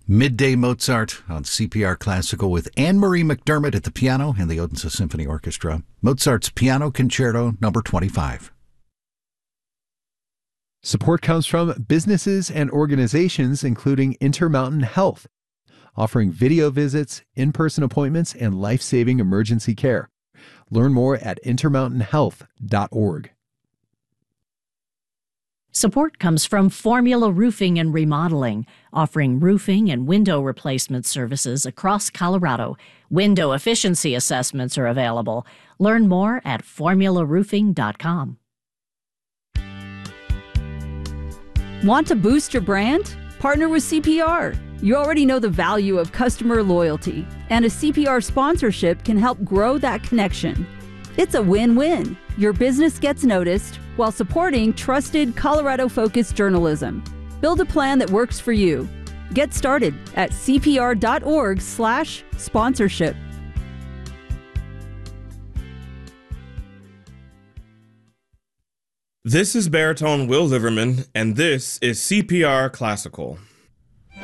Midday Mozart on CPR Classical with Anne-Marie McDermott at the piano and the Odense Symphony Orchestra. Mozart's Piano Concerto number 25. Support comes from businesses and organizations including Intermountain Health, offering video visits, in-person appointments, and life-saving emergency care. Learn more at intermountainhealth.org. Support comes from Formula Roofing and Remodeling, offering roofing and window replacement services across Colorado. Window efficiency assessments are available. Learn more at formularoofing.com. Want to boost your brand? Partner with CPR. You already know the value of customer loyalty, and a CPR sponsorship can help grow that connection. It's a win-win. Your business gets noticed while supporting trusted Colorado-focused journalism. Build a plan that works for you. Get started at cpr.org/sponsorship. This is baritone Will Liverman, and this is CPR Classical.